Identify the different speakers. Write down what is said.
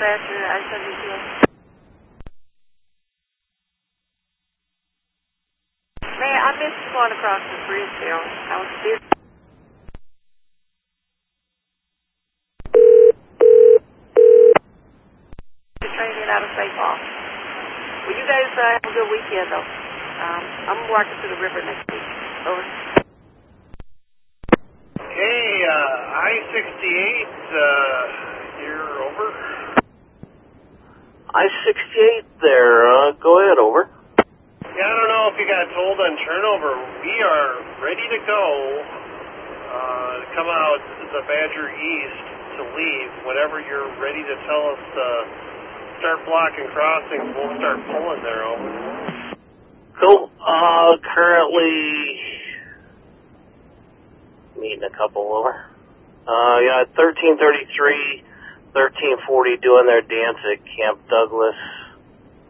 Speaker 1: dispatcher, I-72. Man, I missed going across the bridge there. I was busy. Training out of St. Paul. Well, you guys have a good weekend, though. I'm walking to the river next week. Over.
Speaker 2: Hey, I-68, you're over?
Speaker 3: I-68 there, go ahead, over.
Speaker 2: Yeah, I don't know if you got told on turnover. We are ready to go, come out the Badger East to leave. Whenever you're ready to tell us to start blocking crossings, we'll start pulling there, over.
Speaker 3: Cool, currently meeting a couple, over. Yeah, 1333, 1340 doing their dance at Camp Douglas.